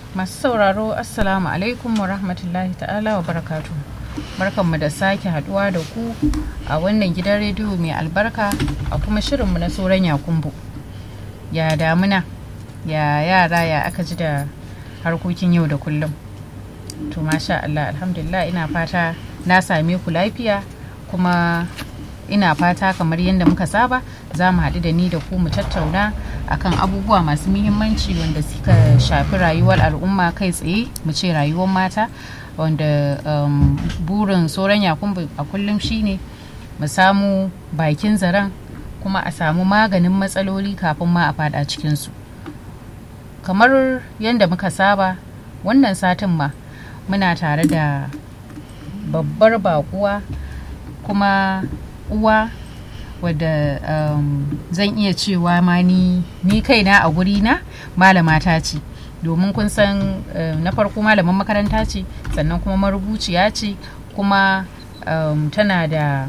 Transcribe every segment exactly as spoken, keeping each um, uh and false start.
Masu sauraro assalamu alaikum wa rahmatullahi ta'ala wa barakatu. Barkanmu da sake haduwa da ku a wannan gidan rediyo mai albarka a kuma shirinmu na Soran Yakumbo. Ya damuna, ya yara, ya aka ji da harkokin yau da kullum. To masha Allah, alhamdulillah, ina fata na same ku lafiya, kuma ina fata kamar yadda muka saba za mu haɗu da ni da ku mu tattauna akan abubuwa masu muhimmanci wanda suka shafi rayuwar al'umma kai tsaye, mu ce rayuwar mata, wanda um, burin Soran Yakumbo a kullum shine mu samu bakin zaren kuma a samu maganin matsaloli kafin ma a fada cikinsu. Kamar yadda muka saba wannan satin ma muna tare da babbar bakuwa kuma uwa wadda um, zan iya cewa ma ni, ni kaina a guri na malama ta ce, domin kun san uh, na farko malaman makaranta ce, sannan kuma marubuciya ce, kuma um, tana da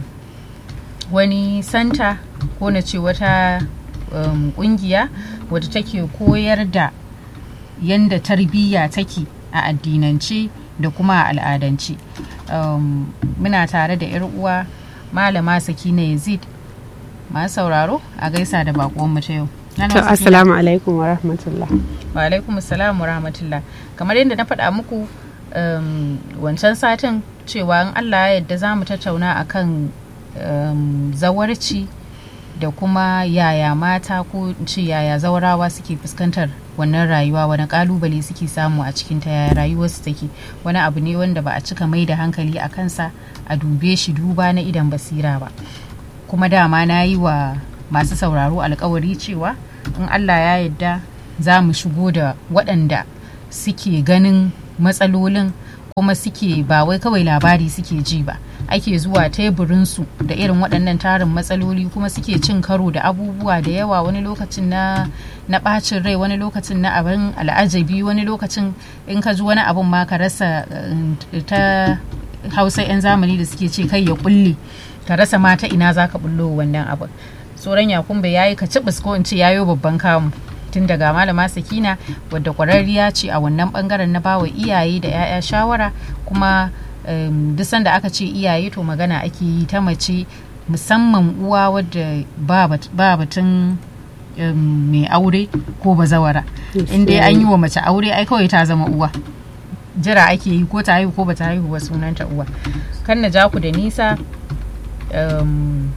wani santa ko na ce wata um, kungiya wadda take koyar da yanda tarbiyya take a addinance da kuma a al'adance. Um, muna tare da 'yar uwa Malama Sakina Yazid. Masu sauraro a gaisa da bakuwan mu ta yau. To assalamu alaikum wa rahmatullah. Wa alaikum assalam wa rahmatullah. Kamar yadda na faɗa muku um, wancan satin cewa in Allah ya yarda za mu tattauna akan um, zawarci da kuma yaya mata ko ce yaya zaurawa suke fuskantar wannan rayuwa, wani kalubale suke samu a cikin ta, yaya rayuwarsu take. Wani abu ne wanda ba a cika mai da hankali a kansa a dube shi duba na idan basira ba. Kuma dama na yi wa masu sauraro alkawari cewa in Allah ya yarda za mu shigo da waɗanda suke ganin matsalolin kuma suke ba wai kawai labari suke ji ba, ake zuwa teburinsu da irin waɗannan tarin matsaloli kuma suke cin karo da abubuwa da yawa, wani lokacin na na ɓacin rai, wani lokacin na abin al'ajabi, wani lokacin in ka ji wani abin ma ka rasa ta Hausa 'yan zamani da suke ce kai ya kulle, ka rasa mata ina za ka bullo wannan abin. Soran Yakumbo ya yi kacibis ko in ce yayo babban kamu tun daga Malama Sakina wadda kwararriya ce a wannan bangaren na bawa iyaye da 'ya'ya shawara, kuma um, duk sanda aka ce iyaye to magana ake yi ta mace, musamman uwa wadda ba batun um, mai aure ko bazawara. In dai an yi wa mace aure ai kawai ta zama uwa, jira ake yi ko ta haihu ko ba ta haihu ba sunanta uwa. Kan na ja ku da nisa, um,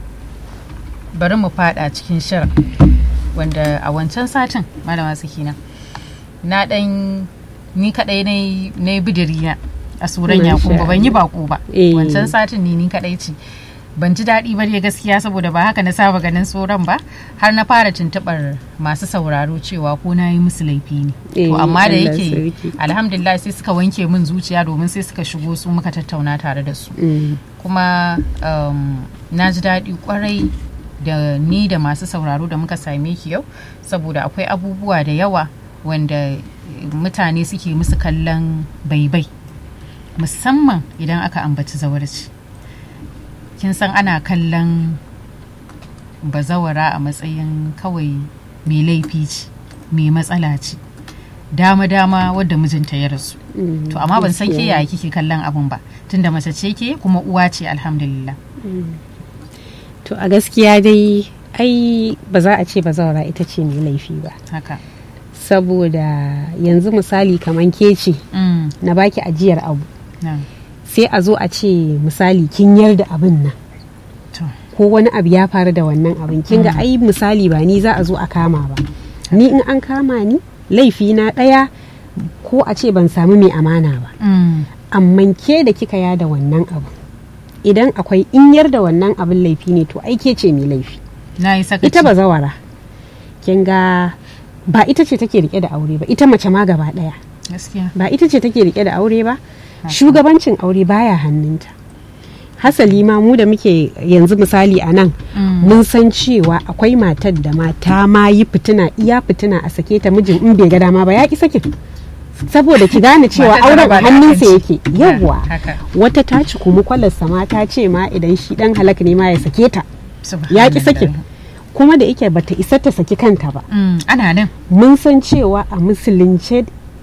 bari mu fada cikin shirin wanda a wancan satin Malama Sakina na dan ni kadai na yi bidiri na a Soran Yakumbo, ban yi bako ba. Wancan satin ne ni kadai ce, ban ji daɗi ba dai gaskiya, saboda ba haka na saba ganin Soran ba, har na fara tuntuɓar masu sauraro cewa ko na yi musu laifi ne. To amma da yake alhamdulillah sai suka wanke min zuciya, domin sai suka shigo su muka tattauna tare da su. Kuma um, na ji daɗi kwarai da ni da masu sauraro da muka same ki yau, saboda akwai abubuwa da yawa wanda mutane suke musu kallon baibai, musamman idan aka ambaci zawarci. Kin san ana kallon bazawara a matsayin kawai mai laifi ce, mai matsala ce, dama-dama wadda mijinta ya rasu. Mm, to amma ban san ke yaya kike kallon abun ba, tunda mace ce ke kuma uwa ce alhamdulillah. Mm. To a gaskiya dai ai ba za a ce bazawara ita ce mai laifi ba. Haka. Saboda yanzu misali kaman ke ce mm. na baki ajiyar abu. No. Sai a zo a ce misali kin yarda abin nan. To. Ko wani abu ya faru da wannan abin. Kin ga mm. ai misali ba ni za a zo a kama ba. Ni in an kama ni laifi na ɗaya, ko a ce ban samu mai amana ba. Mm. Amma ke da kika yada wannan abu, idan akwai in yarda wannan abin laifi ne to aike ce mai laifi. Na yi sakaci. Ita bazawara kin ga ba ita ce take rike da aure ba, ita mace ma gaba daya. Gaskiya. Ba ita ce take rike da aure ba. Shugabancin aure baya hannunta. Hasali ma mu da muke yanzu misali a nan mm. mun san cewa akwai matar da mata ma yi fitina, iya fitina a sake ta, mijin in bai ga dama ba ya ki sake, saboda ki gane cewa auren hannunsa yake. Yawwa wata ta ci kuma kwalarsa ma ta ce ma idan shi dan halak ne ma ya sake ta, ya ki sake. Kuma da yake bata isa ta saki kanta ba. Mm, ana nan. Mun san cewa a musulunce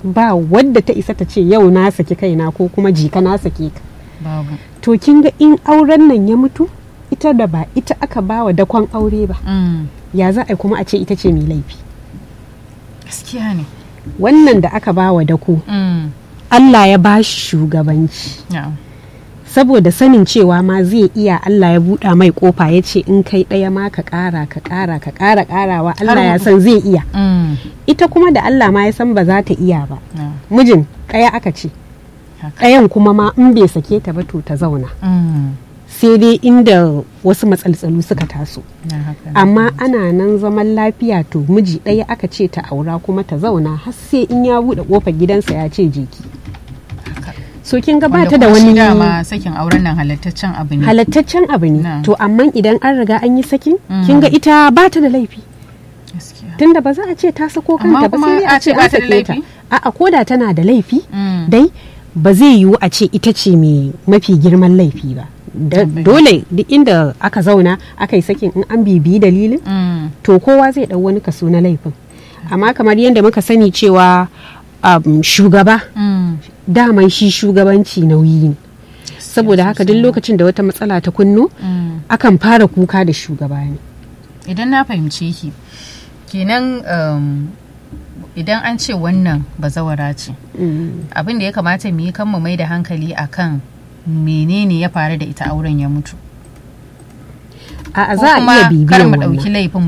ba wadda ta isa ta ce yau na saki kaina ko kuma jika na sake ka. Babu. To kin ga in auren nan ya mutu ita da ba ita aka ba wa dakon aure ba. Mm. Ya za a kuma a ce ita ce mai laifi. Gaskiya ne. Wannan da aka ba wa dako. Mm. Allah ya ba shi shugabanci. Yeah. Saboda sanin cewa ma zai iya Allah ya buɗa mai kofa ya ce in kai ɗaya ma ka ƙara ka ƙara ka ƙara ƙarawa Allah ya san zai iya. Mm. Ita kuma da Allah ma ya san ba za ta iya ba. Yeah. Mijin ɗaya aka ce. Ɗayan kuma ma in bai sake ta ba to ta zauna. Mm. Sai dai inda wasu matsaltsalu suka taso. Yeah, amma ana nan zaman lafiya to miji ɗaya aka ce ta aura kuma ta zauna har sai in ya buɗe ƙofar gidansa ya ce jeki. So kin ga bata da wani dama sakin auren nan halattaccen abu ne. Halattaccen abu ne. No. To amma idan an riga an yi sakin, Mm. kin ga ita bata da laifi. Gaskiya. Tunda ba za a ce ta sako Amma kanta ba kuma sai a a ce ce an bata da sake ta. laifi? A'a koda tana da laifi, Mm. dai ba zai yiwu a ce ita ce mai mafi girman laifi ba. Da- Tabbas. Dole duk inda aka zauna aka yi sakin in an bibiyi dalilin, Mm. to kowa zai ɗau wani kaso na laifin. Amma kamar yadda muka sani cewa um, shugaba Mm. daman shi shugabanci nauyi ne. Saboda haka duk lokacin da wata matsala ta kunno, Mm. akan fara kuka da shugaba ne. Idan na fahimce ki kenan um, idan an ce wannan bazawara ce Mm. abin da ya kamata mu yi kan mu mai da hankali akan menene ya faru da ita auren ya mutu A'a ko za a iya kuma kar bibiyan mu wannan. ɗauki laifin